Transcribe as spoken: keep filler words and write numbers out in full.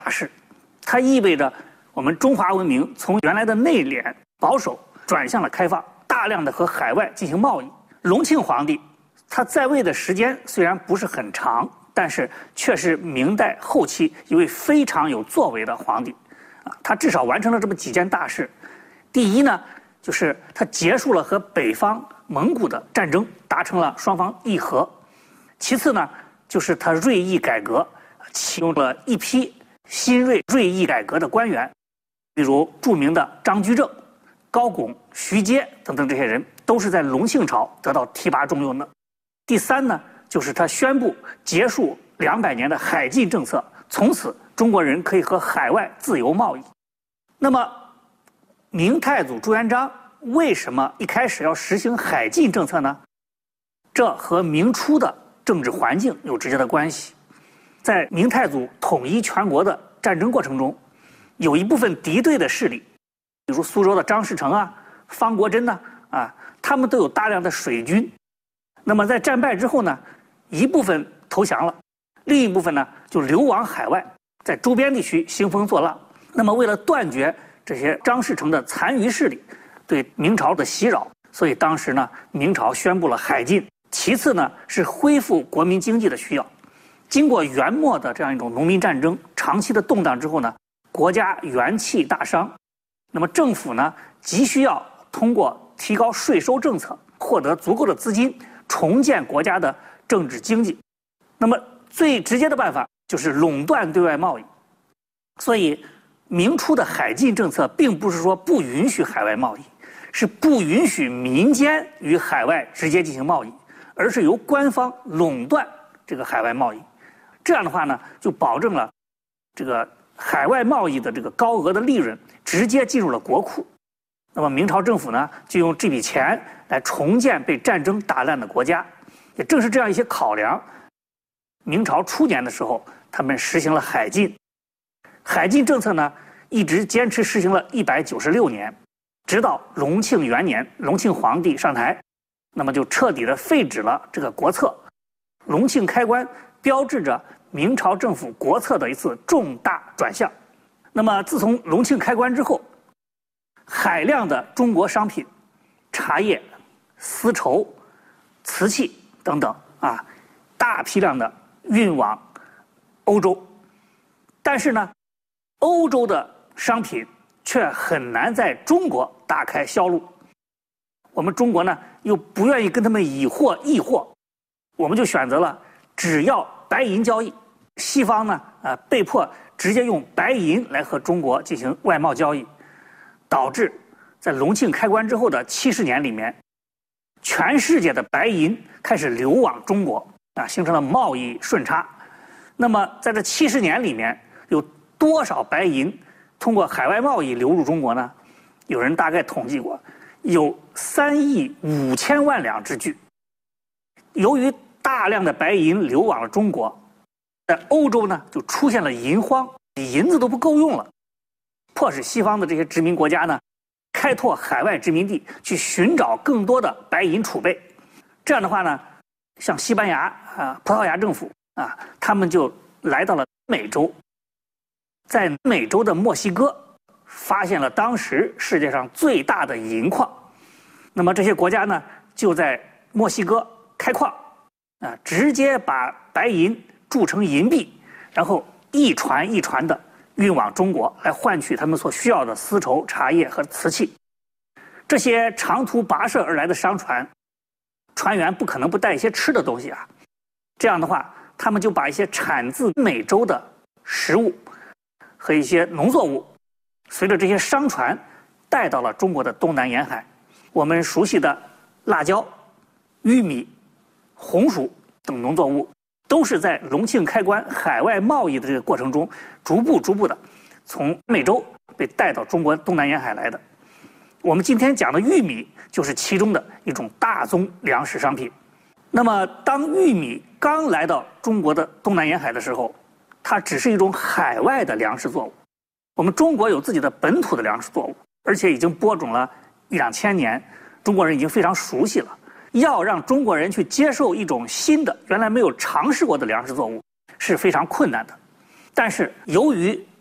大事，它意味着我们中华文明从原来的内敛保守转向了开放，大量的和海外进行贸易。隆庆皇帝他在位的时间虽然不是很长，但是却是明代后期一位非常有作为的皇帝啊，他至少完成了这么几件大事。第一呢，就是他结束了和北方蒙古的战争，达成了双方议和。其次呢，就是他锐意改革，启用了一批新锐锐意改革的官员，比如著名的张居正、高拱、徐阶等等，这些人都是在隆庆朝得到提拔重用的。第三呢，就是他宣布结束两百年的海禁政策，从此中国人可以和海外自由贸易。那么明太祖朱元璋为什么一开始要实行海禁政策呢？这和明初的政治环境有直接的关系。在明太祖统一全国的战争过程中，有一部分敌对的势力，比如苏州的张士诚啊、方国珍呐、啊，啊，他们都有大量的水军。那么在战败之后呢，一部分投降了，另一部分呢就流亡海外，在周边地区兴风作浪。那么为了断绝这些张士诚的残余势力对明朝的袭扰，所以当时呢，明朝宣布了海禁。其次呢，是恢复国民经济的需要。经过元末的这样一种农民战争长期的动荡之后呢，国家元气大伤，那么政府呢急需要通过提高税收政策获得足够的资金，重建国家的政治经济。那么最直接的办法就是垄断对外贸易。所以明初的海禁政策并不是说不允许海外贸易，是不允许民间与海外直接进行贸易，而是由官方垄断这个海外贸易。这样的话呢，就保证了这个海外贸易的这个高额的利润直接进入了国库。那么明朝政府呢，就用这笔钱来重建被战争打烂的国家。也正是这样一些考量，明朝初年的时候，他们实行了海禁。海禁政策呢，一直坚持实行了一百九十六年，直到隆庆元年，隆庆皇帝上台，那么就彻底的废止了这个国策。隆庆开关标志着明朝政府国策的一次重大转向。那么自从隆庆开关之后，海量的中国商品，茶叶、丝绸、瓷器等等啊，大批量的运往欧洲。但是呢，欧洲的商品却很难在中国打开销路。我们中国呢，又不愿意跟他们以货易货，我们就选择了只要白银交易。西方呢，呃，被迫直接用白银来和中国进行外贸交易，导致在隆庆开关之后的七十年里面，全世界的白银开始流往中国啊，形成了贸易顺差。那么在这七十年里面，有多少白银通过海外贸易流入中国呢？有人大概统计过，有三亿五千万两之巨。由于大量的白银流往了中国，在欧洲呢就出现了银荒，银子都不够用了，迫使西方的这些殖民国家呢开拓海外殖民地，去寻找更多的白银储备。这样的话呢，像西班牙啊、葡萄牙政府啊，他们就来到了美洲，在美洲的墨西哥发现了当时世界上最大的银矿。那么这些国家呢，就在墨西哥开矿啊，直接把白银铸成银币，然后一船一船的运往中国，来换取他们所需要的丝绸、茶叶和瓷器。这些长途跋涉而来的商船，船员不可能不带一些吃的东西啊。这样的话，他们就把一些产自美洲的食物和一些农作物，随着这些商船带到了中国的东南沿海。我们熟悉的辣椒、玉米、红薯等农作物，都是在隆庆开关海外贸易的这个过程中，逐步逐步的从美洲被带到中国东南沿海来的。我们今天讲的玉米就是其中的一种大宗粮食商品。那么当玉米刚来到中国的东南沿海的时候，它只是一种海外的粮食作物。我们中国有自己的本土的粮食作物，而且已经播种了一两千年，中国人已经非常熟悉了。要让中国人去接受一种新的、原来没有尝试过的粮食作物是非常困难的。 但是由于